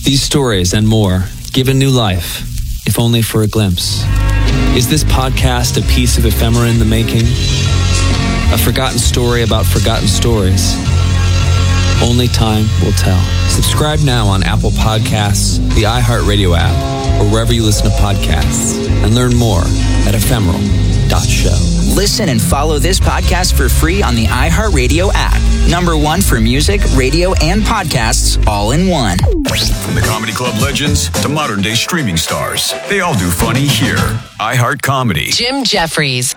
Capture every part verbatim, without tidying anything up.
These stories and more, given new life, if only for a glimpse. Is this podcast a piece of ephemera in the making? A forgotten story about forgotten stories? Only time will tell. Subscribe now on Apple Podcasts, the iHeartRadio app, or wherever you listen to podcasts, and learn more at ephemeral dot show. Listen and follow this podcast for free on the iHeartRadio app. Number one for music, radio, and podcasts all in one. From the Comedy Club legends to modern day streaming stars, they all do funny here. iHeart Comedy. Jim Jeffries.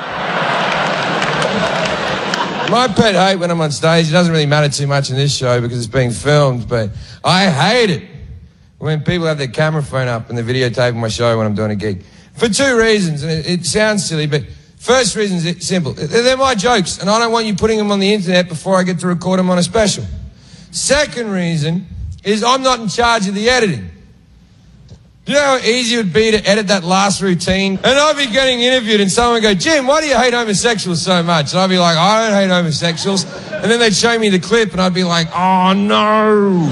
My pet hate when I'm on stage, it doesn't really matter too much in this show because it's being filmed, but I hate it when people have their camera phone up and they're videotaping my show when I'm doing a gig. For two reasons, and it, it sounds silly, but first reason is simple. They're my jokes, and I don't want you putting them on the internet before I get to record them on a special. Second reason is I'm not in charge of the editing. Do you know how easy it would be to edit that last routine? And I'd be getting interviewed and someone would go, Jim, why do you hate homosexuals so much? And I'd be like, I don't hate homosexuals. And then they'd show me the clip and I'd be like, oh no.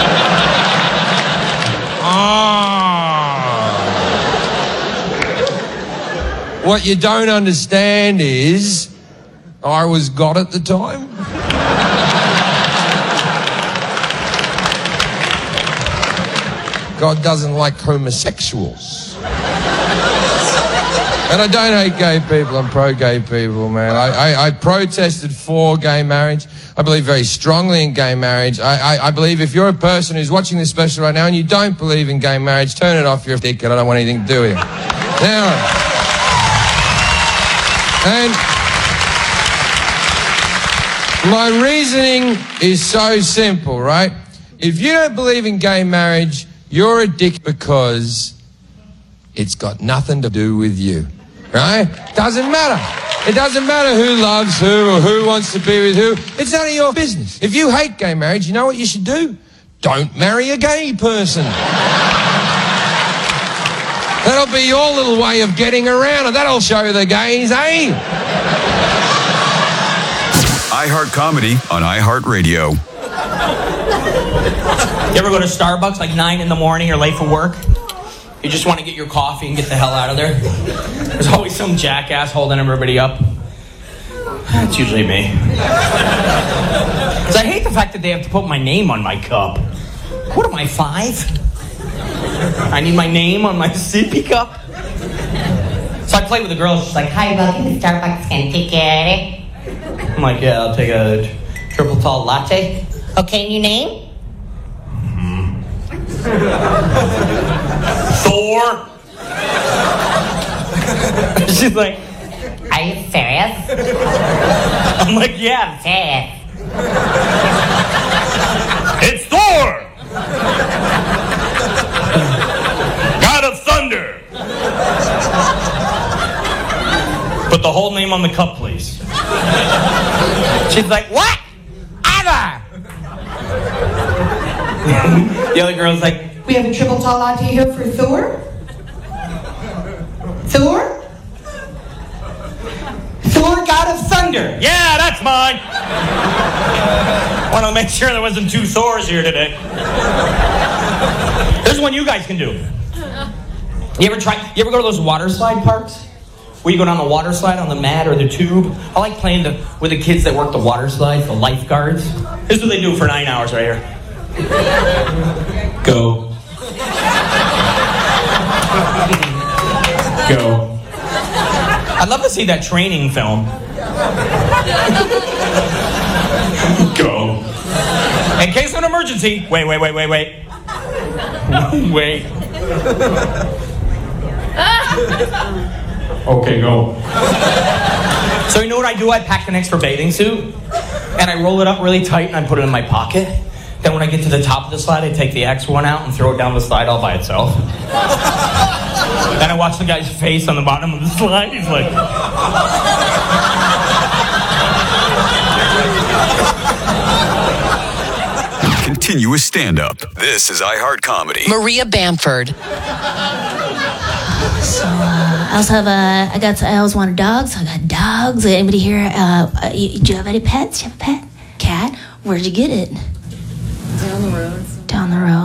Ah. What you don't understand is I was God at the time. God doesn't like homosexuals. And I don't hate gay people, I'm pro-gay people, man. I, I, I protested for gay marriage. I believe very strongly in gay marriage. I, I, I believe if you're a person who's watching this special right now and you don't believe in gay marriage, turn it off, you're a dickhead, I don't want anything to do with you. Now, and my reasoning is so simple, right? If you don't believe in gay marriage, you're a dick because it's got nothing to do with you, right? Doesn't matter. It doesn't matter who loves who or who wants to be with who. It's none of your business. If you hate gay marriage, you know what you should do? Don't marry a gay person. That'll be your little way of getting around it. That'll show the gays, eh? iHeart Comedy on iHeartRadio. You ever go to Starbucks like nine in the morning, you're late for work? You just want to get your coffee and get the hell out of there? There's always some jackass holding everybody up. That's usually me. Because I hate the fact that they have to put my name on my cup. What am I, five? I need my name on my sippy cup? So I play with the girls. She's like, hi, welcome to Starbucks. Can I take care of it? I'm like, yeah, I'll take a triple tall latte. Okay, and your name? Thor. She's like, are you serious? I'm like, yeah, I'm serious. It's Thor! God of Thunder! Put the whole name on the cup, please. She's like, what? Ever! The other girl's like, we have a triple tall latte here for Thor. Thor? Thor, God of Thunder. Yeah, that's mine. Want to make sure there wasn't two Thors here today. There's one you guys can do. You ever try? You ever go to those water slide parks? Where you go down the water slide on the mat or the tube? I like playing the, with the kids that work the water slides, the lifeguards. This is what they do for nine hours right here. Go. Go. I'd love to see that training film. Go. In case of an emergency. Wait, wait, wait, wait, wait. Wait. Okay, go. So you know what I do? I pack an extra bathing suit and I roll it up really tight and I put it in my pocket. Then when I get to the top of the slide, I take the X one out and throw it down the slide all by itself. Then I watch the guy's face on the bottom of the slide. He's like... Continuous stand-up. This is iHeart Comedy. Maria Bamford. So, uh, I also have a, I got, I always wanted dogs, so I got dogs. Anybody here, uh, uh, you, do you have any pets? Do you have a pet? Cat? Where'd you get it? Down the road. Down the road.